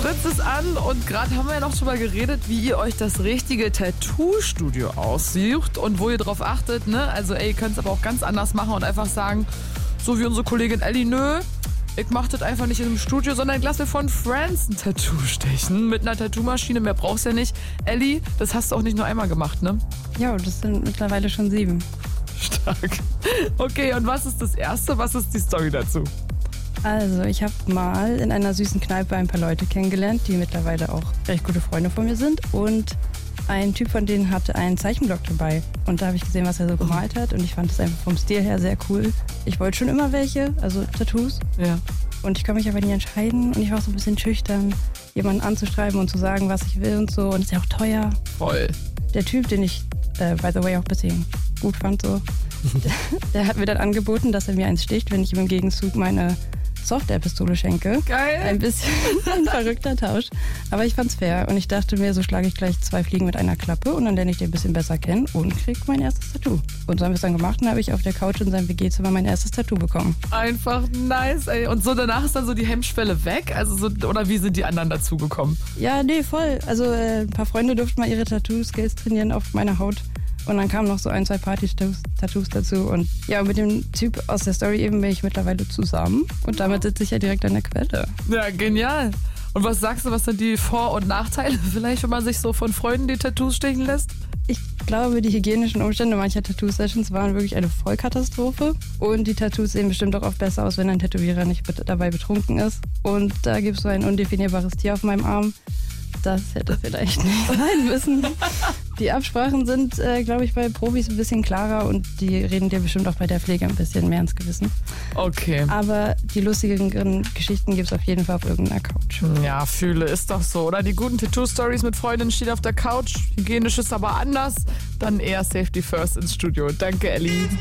Fritz ist an und gerade haben wir ja noch drüber geredet, wie ihr euch das richtige Tattoo-Studio aussucht und wo ihr drauf achtet, ne? Also ihr könnt es aber auch ganz anders machen und einfach sagen, so wie unsere Kollegin Ellie, nö, ich mach das einfach nicht in einem Studio, sondern ich lasse mir von Friends ein Tattoo stechen mit einer Tattoo-Maschine, mehr brauchst du ja nicht. Ellie, das hast du auch nicht nur einmal gemacht, ne? Ja, das sind mittlerweile schon 7. Stark. Okay, und was ist das Erste? Was ist die Story dazu? Also, ich habe mal in einer süßen Kneipe ein paar Leute kennengelernt, die mittlerweile auch recht gute Freunde von mir sind. Und ein Typ von denen hatte einen Zeichenblock dabei. Und da habe ich gesehen, was er so gemalt hat. Und ich fand es einfach vom Stil her sehr cool. Ich wollte schon immer welche, also Tattoos. Ja. Und ich konnte mich aber nie entscheiden. Und ich war so ein bisschen schüchtern, jemanden anzuschreiben und zu sagen, was ich will und so. Und es ist ja auch teuer. Voll. Der Typ, den ich, by the way, auch ein bisschen gut fand, so, der hat mir dann angeboten, dass er mir eins sticht, wenn ich ihm im Gegenzug meine Software-Pistole schenke. Geil. Ein bisschen ein verrückter Tausch. Aber ich fand's fair und ich dachte mir, so schlage ich gleich 2 Fliegen mit einer Klappe und dann lerne ich den ein bisschen besser kennen und krieg mein erstes Tattoo. Und so haben wir es dann gemacht und habe ich auf der Couch in seinem WG-Zimmer mein erstes Tattoo bekommen. Einfach nice, ey. Und so danach ist dann so die Hemmschwelle weg? Also so, oder wie sind die anderen dazugekommen? Ja, nee, voll. Also ein paar Freunde durften mal ihre Tattoo-Skills trainieren auf meiner Haut. Und dann kamen noch so 1, 2 Party-Tattoos dazu. Und ja, mit dem Typ aus der Story eben bin ich mittlerweile zusammen. Und damit sitze ich ja direkt an der Quelle. Ja, genial. Und was sagst du, was sind die Vor- und Nachteile vielleicht, wenn man sich so von Freunden die Tattoos stechen lässt? Ich glaube, die hygienischen Umstände mancher Tattoo-Sessions waren wirklich eine Vollkatastrophe. Und die Tattoos sehen bestimmt auch oft besser aus, wenn ein Tätowierer nicht dabei betrunken ist. Und da gibt es so ein undefinierbares Tier auf meinem Arm. Das hätte vielleicht nicht sein müssen. Die Absprachen sind, glaube ich, bei Profis ein bisschen klarer und die reden dir bestimmt auch bei der Pflege ein bisschen mehr ins Gewissen. Okay. Aber die lustigeren Geschichten gibt es auf jeden Fall auf irgendeiner Couch. Ja, fühle, ist doch so. Oder die guten Tattoo-Stories mit Freundinnen stehen auf der Couch. Hygienisch ist aber anders. Dann eher Safety First ins Studio. Danke, Ellie.